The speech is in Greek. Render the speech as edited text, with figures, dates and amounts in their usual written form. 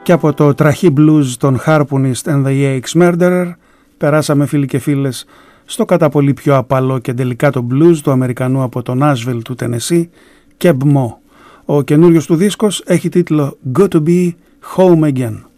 Και από το τραχή blues των Harpoonist and the Axe Murderer περάσαμε, φίλοι και φίλες, στο κατά πολύ πιο απαλό και ντελικάτο blues του Αμερικανού από το Nashville του Tennessee, Keb Mo. Ο καινούριος του δίσκος έχει τίτλο Good to be Home Again.